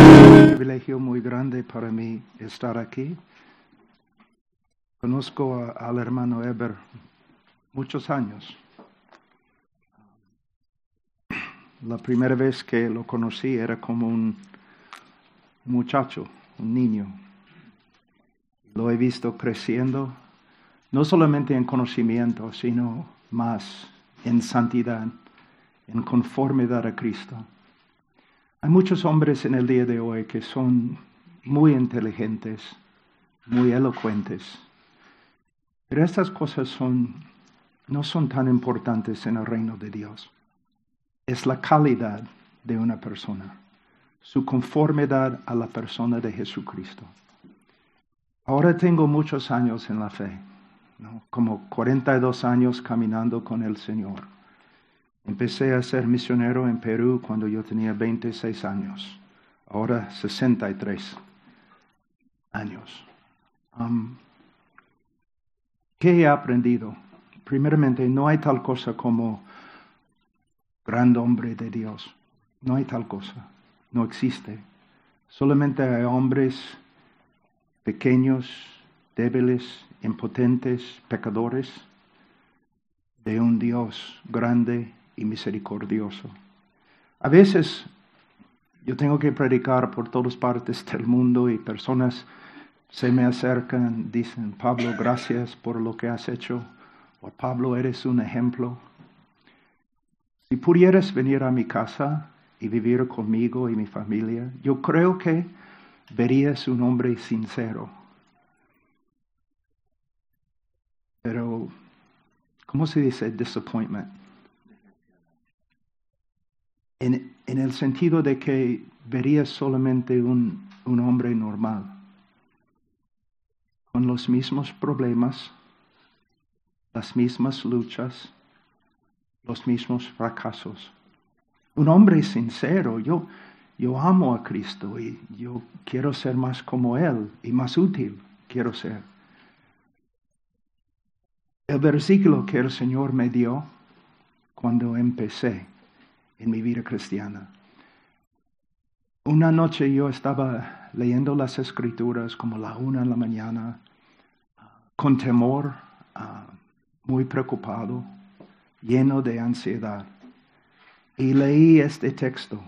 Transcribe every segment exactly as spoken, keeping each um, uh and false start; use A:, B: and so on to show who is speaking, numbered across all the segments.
A: un privilegio muy grande para mí estar aquí. Conozco a, al hermano Eber muchos años. La primera vez que lo conocí era como un muchacho, un niño. Lo he visto creciendo, no solamente en conocimiento, sino más en santidad, en conformidad a Cristo. Hay muchos hombres en el día de hoy que son muy inteligentes, muy elocuentes, pero estas cosas son, no son tan importantes en el reino de Dios. Es la calidad de una persona, su conformidad a la persona de Jesucristo. Ahora tengo muchos años en la fe, ¿no? Como cuarenta y dos años caminando con el Señor. Empecé a ser misionero en Perú cuando yo tenía veintiséis años, ahora sesenta y tres años. Um, ¿Qué he aprendido? Primeramente, no hay tal cosa como gran hombre de Dios. No hay tal cosa. No existe. Solamente hay hombres pequeños, débiles, impotentes, pecadores, de un Dios grande y misericordioso. A veces yo tengo que predicar por todas partes del mundo y personas se me acercan, dicen, Pablo, gracias por lo que has hecho, o Pablo, eres un ejemplo. Si pudieras venir a mi casa y vivir conmigo y mi familia, yo creo que verías un hombre sincero. Pero, ¿cómo se dice disappointment? En, en el sentido de que verías solamente un, un hombre normal, con los mismos problemas, las mismas luchas, los mismos fracasos. Un hombre sincero. Yo, yo amo a Cristo y yo quiero ser más como Él y más útil quiero ser. El versículo que el Señor me dio cuando empecé en mi vida cristiana. Una noche yo estaba leyendo las Escrituras como la una de la mañana, con temor, uh, muy preocupado, lleno de ansiedad. Y leí este texto.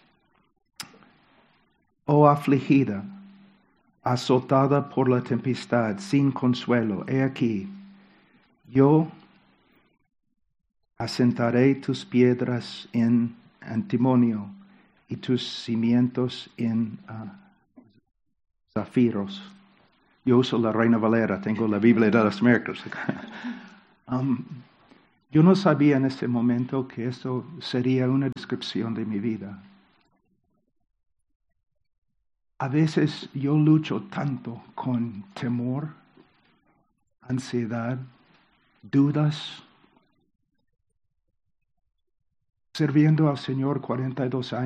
A: Oh afligida, azotada por la tempestad, sin consuelo, he aquí, yo asentaré tus piedras en antimonio y tus cimientos en uh, zafiros. Yo uso la Reina Valera, tengo la Biblia de las Américas. um, yo no sabía en ese momento que eso sería una descripción de mi vida. A veces yo lucho tanto con temor, ansiedad, dudas, sirviendo al Señor cuarenta y dos años.